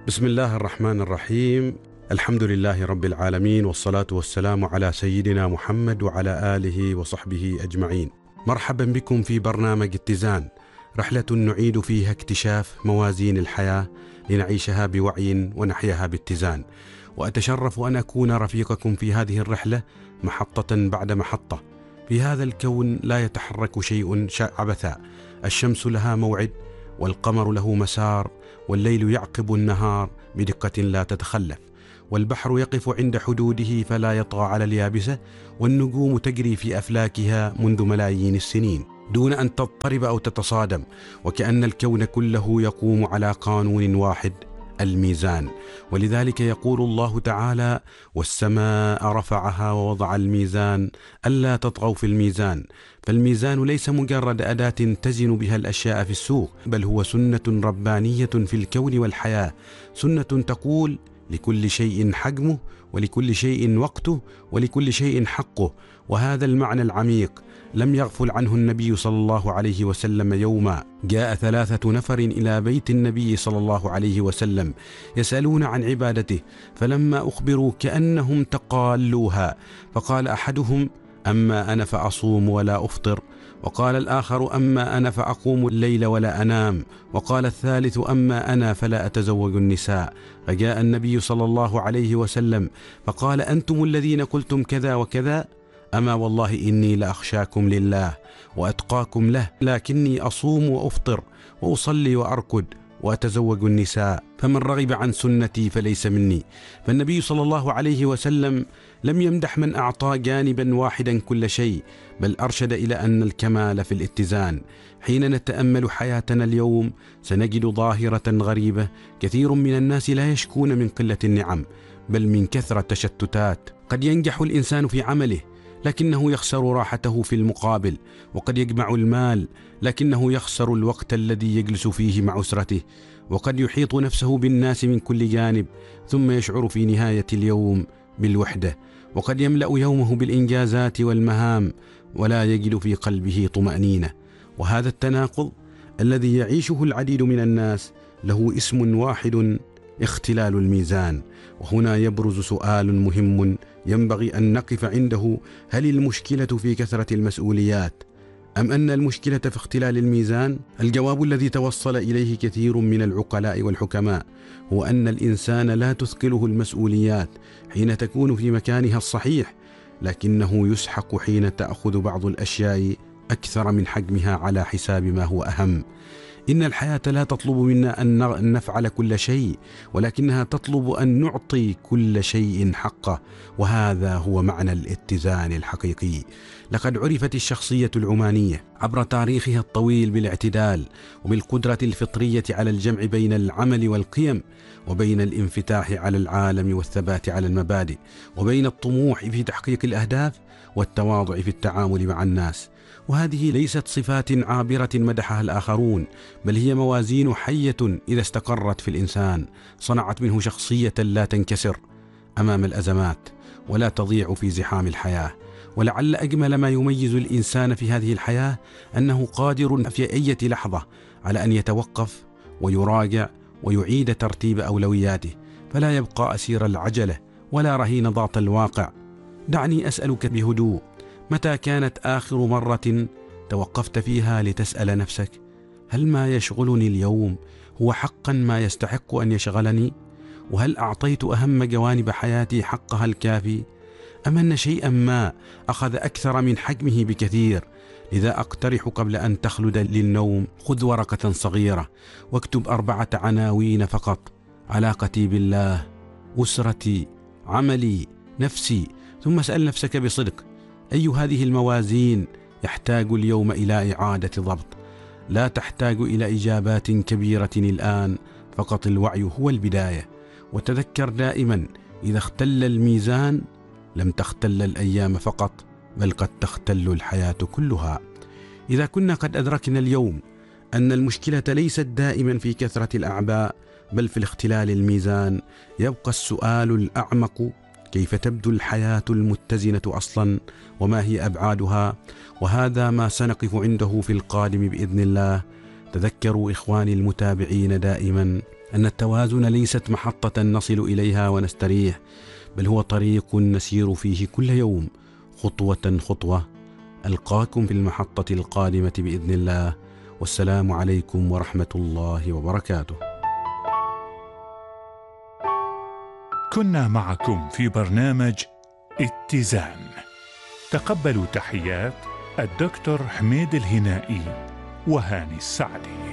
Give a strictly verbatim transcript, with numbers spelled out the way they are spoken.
بسم الله الرحمن الرحيم. الحمد لله رب العالمين، والصلاة والسلام على سيدنا محمد وعلى آله وصحبه أجمعين. مرحبا بكم في برنامج اتزان، رحلة نعيد فيها اكتشاف موازين الحياة لنعيشها بوعي ونحياها باتزان. وأتشرف أن أكون رفيقكم في هذه الرحلة محطة بعد محطة. في هذا الكون لا يتحرك شيء عبثا، الشمس لها موعد، والقمر له مسار، والليل يعقب النهار بدقة لا تتخلف، والبحر يقف عند حدوده فلا يطغى على اليابسة، والنجوم تجري في أفلاكها منذ ملايين السنين دون أن تضطرب أو تتصادم، وكأن الكون كله يقوم على قانون واحد، الميزان. ولذلك يقول الله تعالى: والسماء رفعها ووضع الميزان ألا تطغوا في الميزان. فالميزان ليس مجرد أداة تزن بها الأشياء في السوق، بل هو سنة ربانية في الكون والحياة، سنة تقول: لكل شيء حجمه، ولكل شيء وقته، ولكل شيء حقه. وهذا المعنى العميق لم يغفل عنه النبي صلى الله عليه وسلم يوما جاء ثلاثة نفر إلى بيت النبي صلى الله عليه وسلم يسألون عن عبادته، فلما أخبروا كأنهم تقالوها، فقال أحدهم: أما أنا فأصوم ولا أفطر، وقال الآخر: أما أنا فأقوم الليل ولا أنام، وقال الثالث: أما أنا فلا أتزوج النساء. فجاء النبي صلى الله عليه وسلم فقال: أنتم الذين قلتم كذا وكذا؟ أما والله إني لأخشاكم لله وأتقاكم له، لكني أصوم وأفطر وأصلي وأركض وأتزوج النساء، فمن رغب عن سنتي فليس مني. فالنبي صلى الله عليه وسلم لم يمدح من أعطى جانبا واحدا كل شيء، بل أرشد إلى أن الكمال في الاتزان. حين نتأمل حياتنا اليوم سنجد ظاهرة غريبة: كثير من الناس لا يشكون من قلة النعم، بل من كثرة التشتتات. قد ينجح الإنسان في عمله لكنه يخسر راحته في المقابل، وقد يجمع المال لكنه يخسر الوقت الذي يجلس فيه مع أسرته، وقد يحيط نفسه بالناس من كل جانب ثم يشعر في نهاية اليوم بالوحدة، وقد يملأ يومه بالإنجازات والمهام ولا يجد في قلبه طمأنينة. وهذا التناقض الذي يعيشه العديد من الناس له اسم واحد: اختلال الميزان. وهنا يبرز سؤال مهم ينبغي أن نقف عنده: هل المشكلة في كثرة المسؤوليات أم أن المشكلة في اختلال الميزان؟ الجواب الذي توصل إليه كثير من العقلاء والحكماء هو أن الإنسان لا تثقله المسؤوليات حين تكون في مكانها الصحيح، لكنه يسحق حين تأخذ بعض الأشياء أكثر من حجمها على حساب ما هو أهم. إن الحياة لا تطلب منا أن نفعل كل شيء، ولكنها تطلب أن نعطي كل شيء حقه، وهذا هو معنى الاتزان الحقيقي. لقد عرفت الشخصية العمانية عبر تاريخها الطويل بالاعتدال، وبالقدرة الفطرية على الجمع بين العمل والقيم، وبين الانفتاح على العالم والثبات على المبادئ، وبين الطموح في تحقيق الأهداف والتواضع في التعامل مع الناس. وهذه ليست صفات عابرة مدحها الآخرون، بل هي موازين حية إذا استقرت في الإنسان صنعت منه شخصية لا تنكسر أمام الأزمات ولا تضيع في زحام الحياة. ولعل أجمل ما يميز الإنسان في هذه الحياة أنه قادر في أي لحظة على أن يتوقف ويراجع ويعيد ترتيب أولوياته، فلا يبقى أسير العجلة ولا رهين ضغط الواقع. دعني أسألك بهدوء: متى كانت آخر مرة توقفت فيها لتسأل نفسك: هل ما يشغلني اليوم هو حقا ما يستحق أن يشغلني؟ وهل أعطيت أهم جوانب حياتي حقها الكافي؟ أم أن شيئا ما أخذ أكثر من حجمه بكثير؟ لذا أقترح قبل أن تخلد للنوم: خذ ورقة صغيرة واكتب أربعة عناوين فقط: علاقتي بالله، أسرتي، عملي، نفسي. ثم اسأل نفسك بصدق: أي هذه الموازين يحتاج اليوم إلى إعادة ضبط؟ لا تحتاج إلى إجابات كبيرة الآن، فقط الوعي هو البداية. وتذكر دائما: إذا اختل الميزان لم تختل الأيام فقط، بل قد تختل الحياة كلها. إذا كنا قد أدركنا اليوم أن المشكلة ليست دائما في كثرة الأعباء بل في الاختلال الميزان، يبقى السؤال الأعمق: كيف تبدو الحياة المتزنة أصلا؟ وما هي أبعادها؟ وهذا ما سنقف عنده في القادم بإذن الله. تذكروا إخواني المتابعين دائما: أن التوازن ليست محطة نصل إليها ونستريح، بل هو طريق نسير فيه كل يوم خطوة خطوة. ألقاكم في المحطة القادمة بإذن الله، والسلام عليكم ورحمة الله وبركاته. كنا معكم في برنامج اتزان. تقبلوا تحيات الدكتور حميد الهنائي وهاني السعدي.